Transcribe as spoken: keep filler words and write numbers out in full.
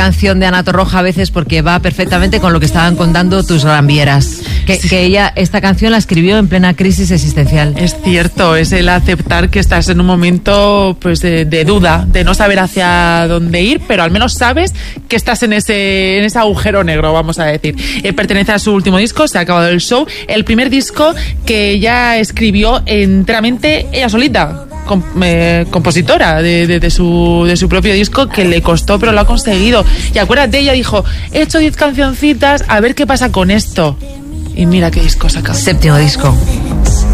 canción de Ana Torroja a veces porque va perfectamente con lo que estaban contando tus granvieras. Que, sí. que ella, esta canción la escribió en plena crisis existencial. Es cierto, es el aceptar que estás en un momento pues de, de duda, de no saber hacia dónde ir, pero al menos sabes que estás en ese, en ese agujero negro, vamos a decir. Eh, pertenece a su último disco, se ha acabado el show, el primer disco que ella escribió enteramente ella solita. Com, eh, compositora de, de, de, su, de su propio disco, que le costó pero lo ha conseguido. Y acuérdate, ella dijo, he hecho diez cancioncitas, a ver qué pasa con esto, y mira qué disco saca. Séptimo disco.